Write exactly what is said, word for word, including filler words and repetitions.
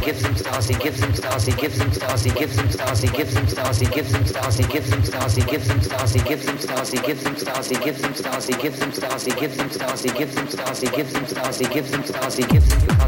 gives them to Darcy, gives them to Darcy, gives them to Darcy, gives them to Darcy, gives them to Darcy, gives them to Darcy, gives them to Darcy, gives them to Darcy, gives them to Darcy, gives them to Darcy, gives them to Darcy, gives them to Darcy, gives them to Darcy, gives them to Darcy, gives them to Darcy, gives them to Darcy, gives them to Darcy, gives them to Darcy.